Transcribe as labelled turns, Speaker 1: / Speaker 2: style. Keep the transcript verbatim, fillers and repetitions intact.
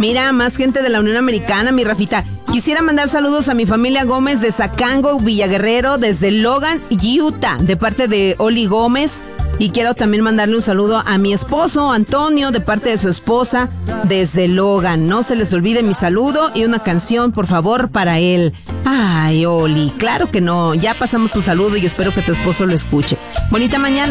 Speaker 1: Mira, más gente de la Unión Americana, mi Rafita. Quisiera mandar saludos a mi familia Gómez de Zacango, Villaguerrero, desde Logan, Utah, de parte de Oli Gómez. Y quiero también mandarle un saludo a mi esposo, Antonio, de parte de su esposa, desde Logan. No se les olvide mi saludo y una canción, por favor, para él. Ay, Oli, claro que no. Ya pasamos tu saludo y espero que tu esposo lo escuche. Bonita mañana.